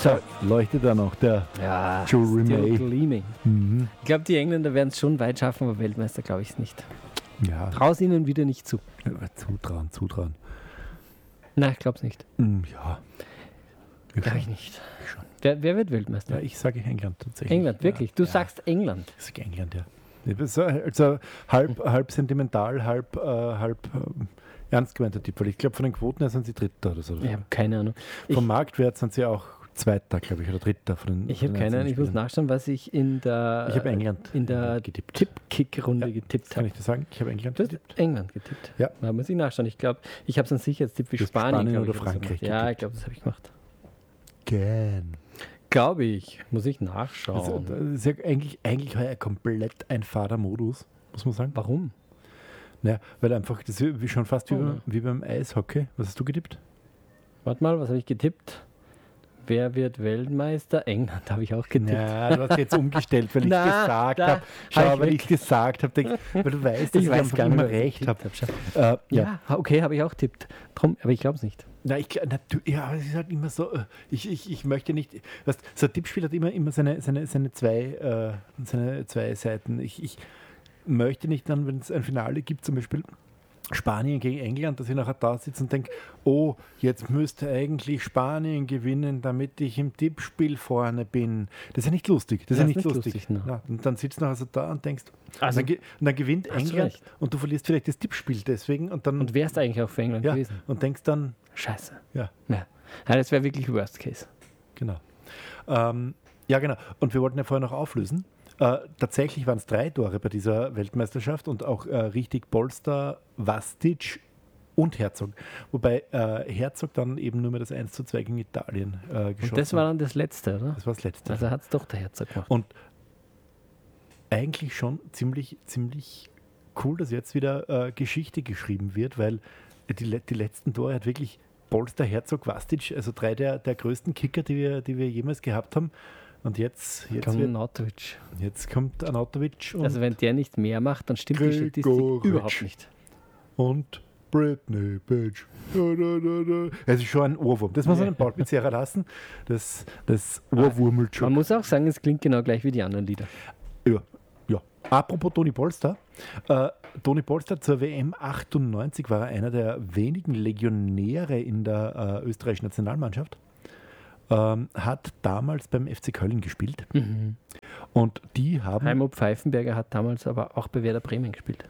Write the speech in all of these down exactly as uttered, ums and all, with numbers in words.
So, leuchtet da noch der Ja, Jewelry still May. gleaming. Mhm. Ich glaube, die Engländer werden es schon weit schaffen, aber Weltmeister glaube ich es nicht. Ja, Traus ihnen wieder nicht zu. zutrauen, zutrauen. Nein, ich glaube es nicht. Mhm, ja. Glaube ich nicht. Ich schon. Wer, wer wird Weltmeister? Ja, ich sage England tatsächlich. England, wirklich? Du ja. sagst England. Ich sage England, ja. Also, also halb, halb sentimental, halb, äh, halb äh, ernst gemeinter Tipp, weil ich glaube, von den Quoten her sind sie Dritter oder so. Ich habe keine Ahnung. Ich, Vom Marktwert sind sie auch Zweiter, glaube ich, oder Dritter. Von den, ich von habe den keine Ahnung. Ich muss Spielern. nachschauen, was ich in der, Ich habe England in der getippt. Tipp-Kick-Runde Ja, getippt Kann habe. ich dir sagen? Ich habe England Du hast getippt. England getippt? Ja. Da muss ich nachschauen. Ich glaube, ich habe es einen Sicherheitstipp wie Du hast Spanien. Spanien glaub oder ich, hab ich Frankreich gemacht. Ja, ich getippt. glaube, das habe ich gemacht. Gern. Glaube ich. Muss ich Also, nachschauen. das ist ja eigentlich, eigentlich heuer komplett ein fader Modus, muss man sagen. Warum? Naja, weil einfach, das ist wie schon fast wie, Oh, beim, ja. wie beim Eishockey. Was hast du getippt? Warte mal, was habe ich getippt? Wer wird Weltmeister? England habe ich auch getippt. Ja, du hast jetzt umgestellt, weil ich Na, gesagt da habe. hab Schau, ich weil weg. ich gesagt habe, weil du weißt, dass ich, einfach immer was ich recht habe. getippt hab. Äh, ja. Ja, ha- okay, habe ich auch getippt. Drum, aber ich glaube es nicht. Na, ich, gl- natu- ja, aber es ist halt immer so, äh, ich, ich, ich möchte nicht, weißt, so ein Tippspiel hat immer, immer seine, seine, seine, zwei, äh, seine zwei Seiten. Ich, ich möchte nicht dann, wenn es ein Finale gibt, zum Beispiel Spanien gegen England, dass ich nachher da sitze und denke, oh, jetzt müsste eigentlich Spanien gewinnen, damit ich im Tippspiel vorne bin. Das ist ja nicht lustig. Das ist ja nicht lustig. lustig, ne. Ja, und dann sitzt du nachher so da und denkst, Also, und, dann, ge- und dann gewinnt hast du England recht. und du verlierst vielleicht das Tippspiel deswegen und dann Und wärst eigentlich auch für England ja, gewesen? und denkst dann, Scheiße. ja, Ja, ja das wäre wirklich Worst Case. genau. Ähm, ja, genau. Und wir wollten ja vorher noch auflösen. Äh, tatsächlich waren es drei Tore bei dieser Weltmeisterschaft und auch äh, richtig Polster, Vastic und Herzog. Wobei äh, Herzog dann eben nur mehr das eins zu zwei gegen Italien äh, geschossen Und das war hat. dann das Letzte, oder? Das war das Letzte. Also hat es doch der Herzog gemacht. Und eigentlich schon ziemlich, ziemlich cool, dass jetzt wieder äh, Geschichte geschrieben wird, weil die, le- die letzten Tore hat wirklich Polster, Herzog, Vastic, also drei der, der größten Kicker, die wir, die wir jemals gehabt haben. Und jetzt, jetzt, Komm, wird, Nautovic. jetzt kommt Anatovic und, Also wenn der nicht mehr macht, dann stimmt die Statistik Gregoritsch. überhaupt nicht. und Britney Bitch. Da, da, da, da. Es ist schon ein Ohrwurm. Das muss man Ja. den Paul Pizzerra lassen. Das, das Ohrwurmelt schon. Man muss auch sagen, es klingt genau gleich wie die anderen Lieder. Ja, ja. Apropos Toni Polster. Äh, Toni Polster zur W M achtundneunzig war er einer der wenigen Legionäre in der äh, österreichischen Nationalmannschaft. Ähm, hat damals beim F C Köln gespielt. Mhm. Und die haben. Heimo Pfeifenberger hat damals aber auch bei Werder Bremen gespielt.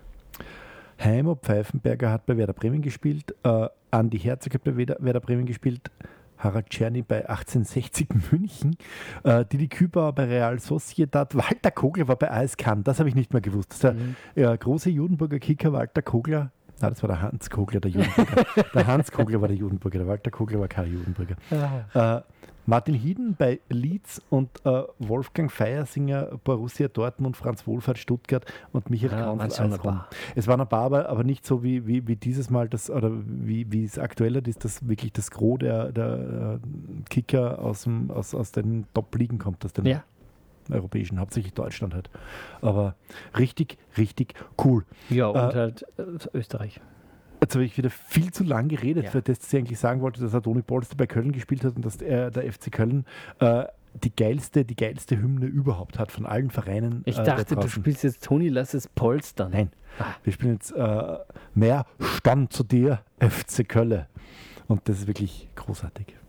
Heimo Pfeifenberger hat bei Werder Bremen gespielt. Äh, Andi Herzog hat bei Werder, Werder Bremen gespielt. Harald Czerny bei achtzehnhundertsechzig München, äh, Didi Kübauer bei Real Sociedad, Walter Kogler war bei A S Cannes, das habe ich nicht mehr gewusst. Das ist der Mhm. äh, große Judenburger Kicker Walter Kogler, na, das war der Hans Kogler, der Judenburger. Der Hans Kogler war der Judenburger, der Walter Kogler war kein Judenburger. Äh, Martin Hieden bei Leeds und äh, Wolfgang Feiersinger Borussia Dortmund, Franz Wohlfahrt Stuttgart und Michael Ja, Kaunzel waren schon ein als Rom. paar. Es waren ein paar, aber, aber nicht so wie, wie, wie dieses Mal, das, oder wie, wie es aktuell ist, dass wirklich das Gros der, der äh, Kicker aus, dem, aus, aus den Top-Ligen kommt, aus den Ja. europäischen, hauptsächlich Deutschland halt. Aber richtig, richtig cool. Ja, und Äh, halt äh, Österreich. Jetzt habe ich wieder viel zu lang geredet, Ja. für das ich eigentlich sagen wollte, dass er Toni Polster bei Köln gespielt hat und dass er, der F C Köln äh, die geilste, die geilste Hymne überhaupt hat von allen Vereinen. Ich äh, da dachte, du draußen. spielst jetzt Toni, lass es polstern. Nein, Ah. wir spielen jetzt äh, mehr Stand zu dir, F C Köln. Und das ist wirklich großartig.